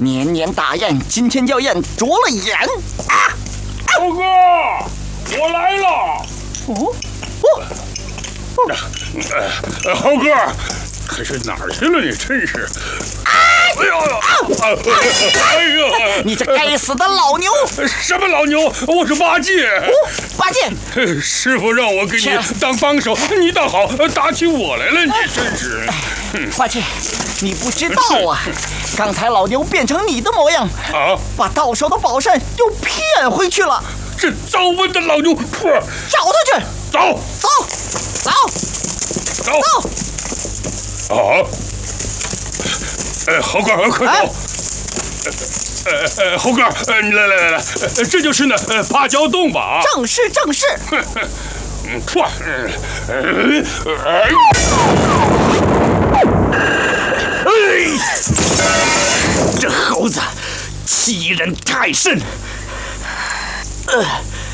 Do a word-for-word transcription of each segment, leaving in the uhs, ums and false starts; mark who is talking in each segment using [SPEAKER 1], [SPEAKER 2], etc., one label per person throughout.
[SPEAKER 1] 年年大宴，今天要宴啄了眼啊！
[SPEAKER 2] 猴哥，我来了。
[SPEAKER 1] 哦哦哦！
[SPEAKER 2] 呃，猴哥，可是哪儿去了？你真是！哎呦！哎呦！
[SPEAKER 1] 你这该死的老牛！
[SPEAKER 2] 什么老牛？我是八戒。
[SPEAKER 1] 哦，八戒！
[SPEAKER 2] 师傅让我给你当帮手，你倒好，打起我来了，你真是。
[SPEAKER 1] 八戒，你不知道啊，刚才老牛变成你的模样
[SPEAKER 2] 啊，
[SPEAKER 1] 把到手的宝扇又骗回去了。
[SPEAKER 2] 这糟温的老牛，
[SPEAKER 1] 找他去！
[SPEAKER 2] 走
[SPEAKER 1] 走走
[SPEAKER 2] 走走！啊！呃，猴哥，快走！呃呃，猴哥，呃，来来来来，这就是那呃芭蕉洞吧？
[SPEAKER 1] 正是正是。
[SPEAKER 2] 嗯，唰，嗯，哎，
[SPEAKER 3] 哎，这猴子欺人太甚。呃，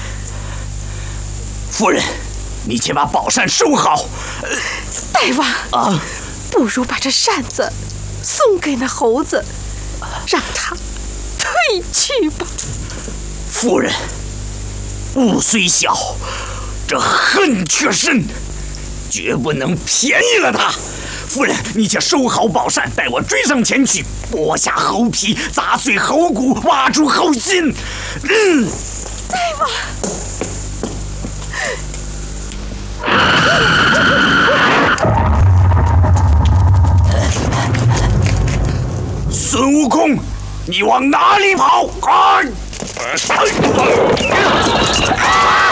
[SPEAKER 3] 夫人，你且把宝扇收好。
[SPEAKER 4] 大王
[SPEAKER 3] 啊，
[SPEAKER 4] 不如把这扇子送给那猴子，让他退去吧。
[SPEAKER 3] 夫人，物虽小，这恨却深，绝不能便宜了他。夫人，你且收好宝扇，带我追上前去，剥下猴皮，砸碎猴骨，挖出猴心。嗯，
[SPEAKER 4] 大王。
[SPEAKER 3] 孙悟空，你往哪里跑？啊！啊！